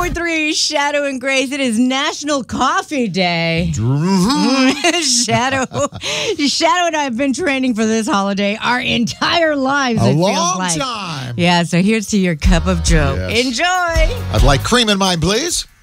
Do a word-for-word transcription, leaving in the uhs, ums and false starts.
four three, Shadow and Grace. It is National Coffee Day. Shadow, Shadow and I have been training for this holiday our entire lives. A it long feels like. time. Yeah, so here's to your cup of Joe. Yes. Enjoy. I'd like cream in mine, please.